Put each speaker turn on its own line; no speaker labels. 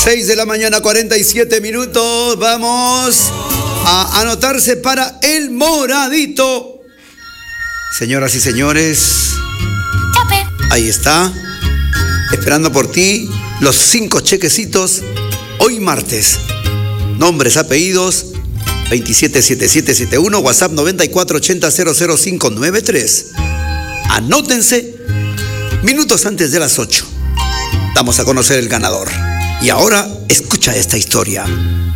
6 de la mañana, 47 minutos. Vamos a anotarse para el moradito. Señoras y señores, ahí está, esperando por ti los 5 chequecitos hoy martes. Nombres, apellidos, 277771, WhatsApp 9480000593. Anótense minutos antes de las 8. Damos a conocer el ganador. Y ahora escucha esta historia.